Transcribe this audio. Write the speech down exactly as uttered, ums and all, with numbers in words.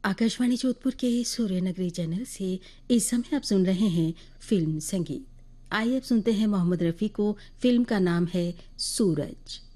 आकाशवाणी जोधपुर के सूर्यनगरी चैनल से इस समय आप सुन रहे हैं फिल्म संगीत। आइए अब सुनते हैं मोहम्मद रफ़ी को। फिल्म का नाम है सूरज।